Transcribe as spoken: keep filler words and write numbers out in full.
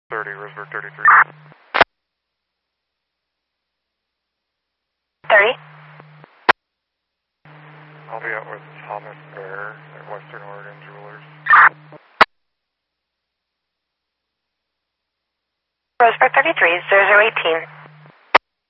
thirty, Roseburg thirty-three. thirty. I'll be out with Thomas Bear at Western Oregon Jewelers. Roseburg thirty-three, zero zero eighteen.